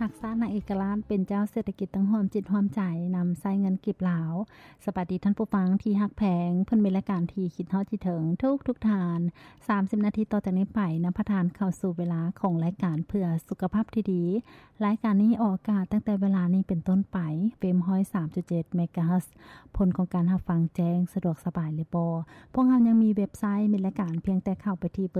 หักษานางเอกราชเป็นเจ้าเศรษฐกิจตั้งหอมจิตหอมใจนำใส่เงินกีบหลาวสวัสดีท่านผู้ฟังที่ฮักแพงเพิ่นมีรายการที่คิดฮอดที่ถึงทุกทาน30นาทีต่อจากนี้ไปนำพระทานเข้าสู่เวลาของรายการเพื่อสุขภาพที่ดีรายการนี้ออกอากาศตั้งแต่เวลานี้เป็นต้นไปเฟม103.7 เมกะเฮิรตซ์ผลของการรับฟังแจ้งสะดวกสบายเลยบ่พวกเรายังมีเว็บไซต์มีรายการเพียงแต่เข้าไปที่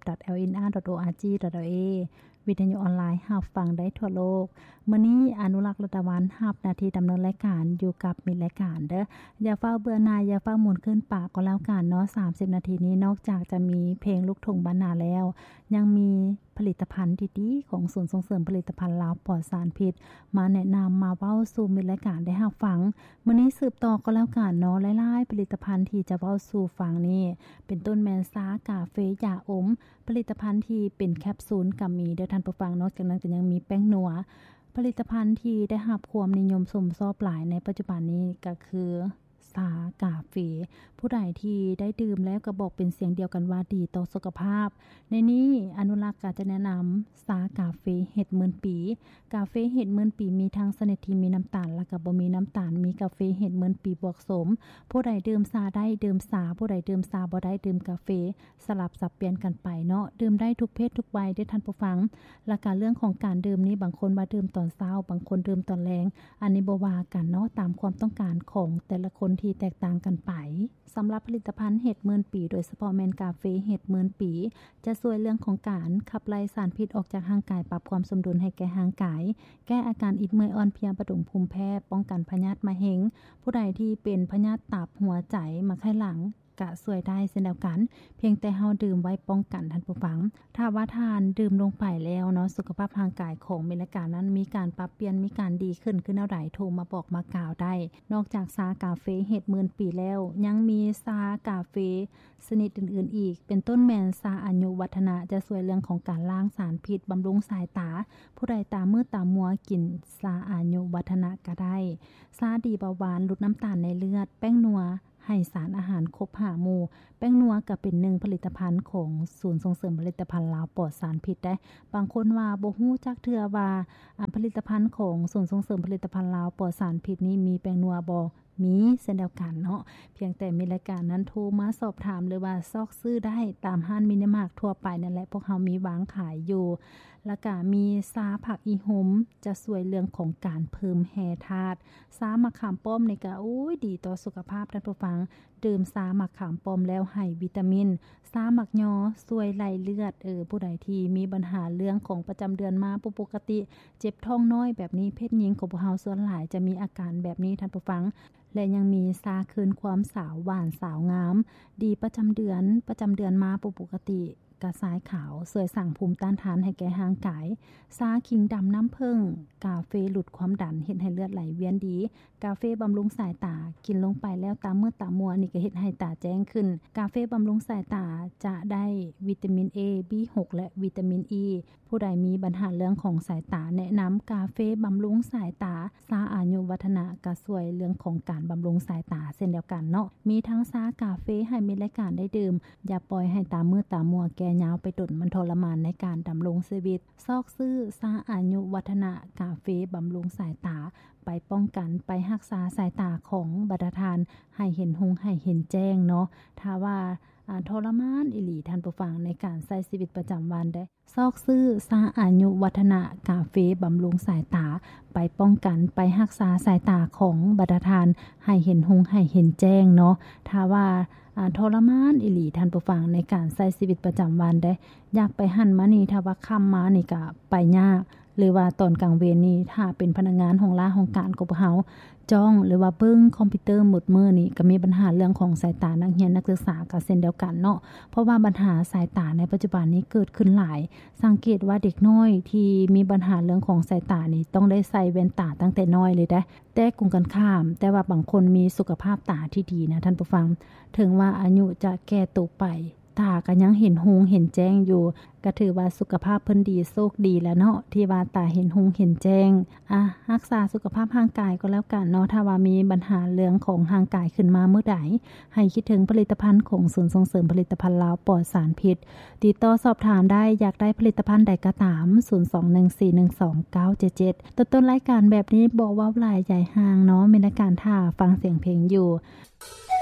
www.lnr.org.au วิทยุออนไลน์รับฟังได้ทั่วโลกมื้อนี้อนุรักษ์รัตวันรับหน้าที่ดำเนินรายการอยู่กับมิตรรายการเด้ออย่าเฝ้าเบื่อหน่ายอย่าเฝ้าหมุนขึ้นปากก็แล้วกันเนาะ30นาทีนี้นอกจากจะมีเพลงลูกทุ่งบ้านนาแล้วยังมีผลิตภัณฑ์ดีๆของศูนย์ส่งเสริมผลิตภัณฑ์ลาวปลอดสารพิษมาแนะนำมาเว้าสู่มิตรรายการได้รับฟังมื้อนี้สืบต่อก็แล้วกันเนาะหลายๆผลิตภัณฑ์ที่จะเว้าสู่ฟังนี่เป็นต้นแมนซากาเฟยาอมผลิตภัณฑ์ที่เป็นแคปซูลก็มีเด้อท่านผู้ฟังนอกจากนั้นก็ยังมีแป้งนัวผลิตภัณฑ์ที่ได้รับความนิยมชมชอบหลายในปัจจุบันนี้ก็คือซากาเฟผู้ใดที่ได้ดื่มแล้วก็บอกเป็นเสียงเดียวกันว่าดีต่อสุขภาพในนี้อนุรักษ์ก็จะแนะนำซากาเฟเห็ดหมื่นปีกาเฟเห็ดหมื่นปีมีทั้งชนิดที่มีน้ำตาลและก็บ่มีน้ำตาลมีกาเฟเห็ดหมื่นปีบวกสมผู้ใดดื่มซาได้ดื่มซาผู้ใดดื่มซาบ่ได้ดื่มกาเฟสลับสับเปลี่ยนกันไปเนาะดื่มได้ทุกเพศทุกวัยได้ท่านผู้ฟังและการเรื่องของการดื่มนี้บางคนว่าดื่มตอนเช้าบางคนดื่มตอนแลงอันนี้บ่ว่ากันเนาะตามความต้องการของแต่ละคนที่แตกต่างกันไปสำหรับผลิตภัณฑ์เห็ดหมื่นปีโดยเฉพาะแมนกาเฟเห็ดหมื่นปีจะช่วยเรื่องของการขับไล่สารพิษออกจากร่างกายปรับความสมดุลให้แก่ร่างกายแก้อาการอิดเมื่อยอ่อนเพลียบำรุงภูมิแพ้ป้องกันพยาธิมะเร็งผู้ใดที่เป็นพยาธิตับหัวใจมะไข้หลังกะสวยได้เช่นเดียวกันเพียงแต่เฮาดื่มไว้ป้องกันท่านผู้ฟังถ้าว่าทานดื่มลงไปแล้วเนาะสุขภาพร่างกายของมิตรรายการนั้นมีการปรับเปลี่ยนมีการดีขึ้นแนวใดโทรมาบอกมากล่าวได้นอกจากซากาเฟเห็ดหมื่นปีแล้วยังมีซากาเฟชนิดอื่นๆอีกเป็นต้นแมนซาอายุวัฒนะจะช่วยเรื่องของการล้างสารพิษบำรุงสายตาผู้ใดตามืดตามัวกินซาอายุวัฒนะก็ได้ซาดีเบาหวานลดน้ำตาลในเลือดแป้งนัวให้สารอาหารครบ5หมู่แป้งนัวก็เป็น1ผลิตภัณฑ์ของศูนย์ส่งเสริมผลิตภัณฑ์ลาวปลอดสารพิษได้บางคนว่าบ่ฮู้จักเทื่อว่าผลิตภัณฑ์ของศูนย์ส่งเสริมผลิตภัณฑ์ลาวปลอดสารพิษนี้มีแป้งนัวบ่มีเช่นเดียวกันเนาะเพียงแต่มีรายการนั้นโทรมาสอบถามหรือว่าซอกซื้อได้ตามห้างมินิมาร์ททั่วไปนั่นแหละพวกเฮามีวางขายอยู่แล้วก็มีซาผักอีหมจะช่วยเรื่องของการเพิ่มแร่ธาตุซามะขามป้อมนี่ก็ดีต่อสุขภาพท่านผู้ฟังดื่มซามะขามป้อมแล้วให้วิตามินซามักยอช่วยไล่เลือดผู้ใดที่มีปัญหาเรื่องของประจำเดือนมาปกติเจ็บท้องน้อยแบบนี้เพศหญิงของพวกเฮาส่วนหลายจะมีอาการแบบนี้ท่านผู้ฟังและยังมีซาคืนความสาวหวานสาวงามดีประจำเดือนมาปกติกระสายขาวสวยสั่งภูมิต้านทานให้แก่ร่างกายซาคิงดำน้ำผึ้งกาเฟหลุดความดันเฮ็ดให้เลือดไหลเวียนดีกาเฟบำรุงสายตากินลงไปแล้วตามืดตามัวนี่ก็เฮ็ดให้ตาแจ้งขึ้นกาเฟบำรุงสายตาจะได้วิตามิน A B6 และวิตามิน E ผู้ใดมีปัญหาเรื่องของสายตาแนะนำกาเฟบำรุงสายตาซาอายุวัฒนะก็ช่วยเรื่องของการบำรุงสายตาเช่นเดียวกันเนาะมีทั้งซากาเฟให้มีรายการได้ดื่มอย่าปล่อยให้ตามืดตามัวแก่ยาวไปดนมันทรมานในการดำรงชีวิตซอกซื้อซาอายุวัฒนะกาเฟบำรุงสายตาไปป้องกันไปรักษาสายตาของบัตรทานให้เห็นหงให้เห็นแจ้งเนาะถ้าว่าทรมานอิหลีท่านผู้ฟังในการใช้ชีวิตประจำวันได้ซอกซื้อซาอายุวัฒนะกาเฟบำรุงสายตาไปป้องกันไปรักษาสายตาของบัตรทานให้เห็นหงให้เห็นแจ้งเนาะถ้าว่าทรมานอิหลีท่านผู้ฟังในการใช้ชีวิตประจำวันได้อยากไปหันมานี่ถ้าว่าค่ำมานี่ก็ไปยากหรือว่าตอนกลางเวรนี่ถ้าเป็นพนักงานของร้านของการของพวกเฮาจ้องหรือว่าเบิ่งคอมพิวเตอร์หมดมื้อนี่ก็มีปัญหาเรื่องของสายตานักเรียนนักศึกษาก็เช่นเดียวกันเนาะเพราะว่าปัญหาสายตาในปัจจุบันนี้เกิดขึ้นหลายสังเกตว่าเด็กน้อยที่มีปัญหาเรื่องของสายตานี่ต้องได้ใส่แว่นตาตั้งแต่น้อยเลยแต่กลุ่มกันข้ามแต่ว่าบางคนมีสุขภาพตาที่ดีนะท่านผู้ฟังถึงว่าอายุจะแก่ตัวไปตาก็ยังเห็นหงเห็นแจ้งอยู่ก็ถือว่าสุขภาพเพิ่นดีโชคดีแล้วเนาะที่ว่าตาเห็นหงเห็นแจ้งรักษาสุขภาพร่างกายก็แล้วกันเนาะถ้าว่ามีปัญหาเรื่องของร่างกายขึ้นมาเมื่อใดให้คิดถึงผลิตภัณฑ์ของศูนย์ส่งเสริมผลิตภัณฑ์ลาวปลอดสารพิษติดต่อสอบถามได้อยากได้ผลิตภัณฑ์ใดก็ตาม0214122977ต้นรายการแบบนี้บอกว่าหลายใหญ่ห่างเนาะมีรายการท่าฟังเสียงเพลงอยู่